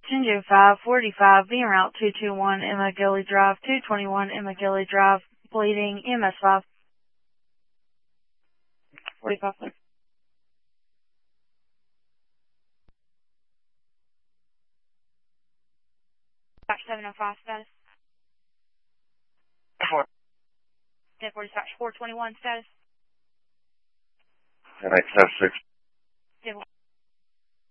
10-545, being route 221, Emma Gilly Drive, 221, Emma Gilly Drive, bleeding, MS5. 45, please. Dispatch 705 status. 1040 dispatch 421 status. 10-8-6. 10